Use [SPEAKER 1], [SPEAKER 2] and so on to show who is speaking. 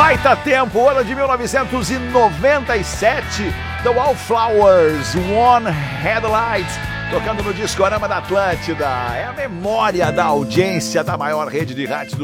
[SPEAKER 1] baita tempo, ano de 1997, The Wallflowers, One Headlight, tocando no Discorama da Atlântida. É a memória da audiência da maior rede de rádios do